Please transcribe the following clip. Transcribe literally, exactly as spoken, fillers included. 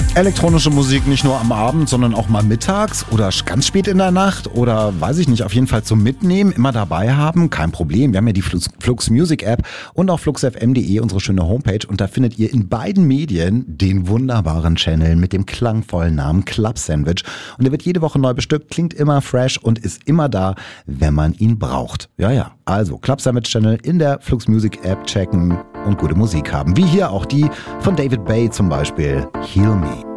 Elektronische Musik nicht nur am Abend, sondern auch mal mittags oder ganz spät in der Nacht oder weiß ich nicht, auf jeden Fall zum Mitnehmen, immer dabei haben, kein Problem. Wir haben ja die Flux, Flux Music App und auch flux f m punkt d e, unsere schöne Homepage, und da findet ihr in beiden Medien den wunderbaren Channel mit dem klangvollen Namen Club Sandwich, und der wird jede Woche neu bestückt, klingt immer fresh und ist immer da, wenn man ihn braucht. Ja, ja, also Club Sandwich Channel in der Flux Music App checken und gute Musik haben, wie hier auch die von David Bay zum Beispiel, Heal Me.